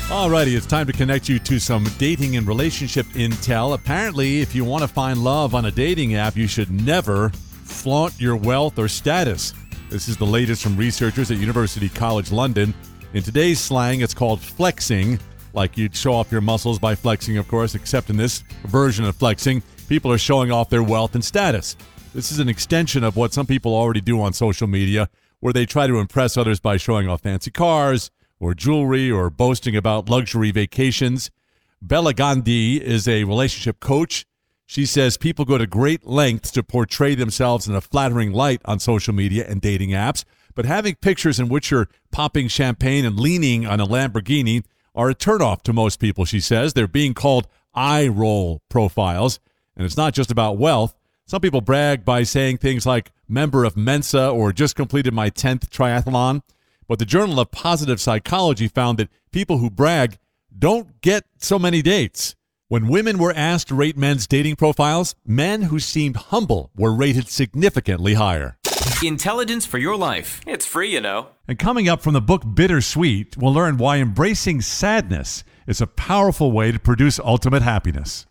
Alrighty, it's time to connect you to some dating and relationship intel. Apparently, if you want to find love on a dating app, you should never flaunt your wealth or status. This is the latest from researchers at University College London. In today's slang, it's called flexing, like you'd show off your muscles by flexing, of course, except in this version of flexing, people are showing off their wealth and status. This is an extension of what some people already do on social media, where they try to impress others by showing off fancy cars, or jewelry, or boasting about luxury vacations. Bella Gandhi is a relationship coach. She says people go to great lengths to portray themselves in a flattering light on social media and dating apps, but having pictures in which you're popping champagne and leaning on a Lamborghini are a turnoff to most people, she says. They're being called eye roll profiles, and it's not just about wealth. Some people brag by saying things like member of Mensa or just completed my 10th triathlon. But the Journal of Positive Psychology found that people who brag don't get so many dates. When women were asked to rate men's dating profiles, men who seemed humble were rated significantly higher. Intelligence for your life. It's free, you know. And coming up from the book Bittersweet, we'll learn why embracing sadness is a powerful way to produce ultimate happiness.